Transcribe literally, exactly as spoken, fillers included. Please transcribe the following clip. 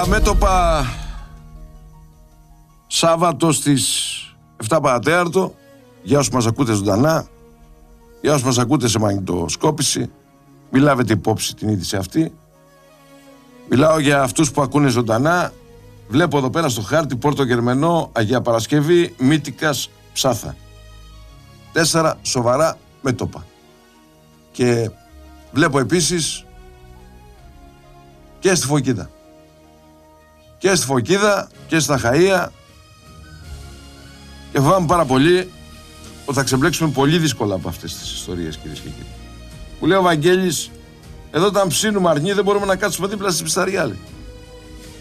μέτωπα Σάββατο στις εφτά παρατέταρτο. Για όσους μας ακούτε ζωντανά, για όσους μας ακούτε σε μαγνητοσκόπηση, μην λάβετε υπόψη την είδηση αυτή. Μιλάω για αυτούς που ακούνε ζωντανά. Βλέπω εδώ πέρα στο χάρτη Πόρτο Γερμενό, Αγία Παρασκευή, Μύτικας, Ψάθα. Τέσσερα σοβαρά μέτωπα. Και βλέπω επίσης και στη Φωκίδα. Και στη Φωκίδα και στα Χαΐα. Και φοβάμαι πάρα πολύ ότι θα ξεμπλέξουμε πολύ δύσκολα από αυτές τις ιστορίες, κυρίες και κύριοι. Που λέει ο Βαγγέλης, εδώ όταν ψήνουμε αρνί δεν μπορούμε να κάτσουμε δίπλα στη Πισταριά.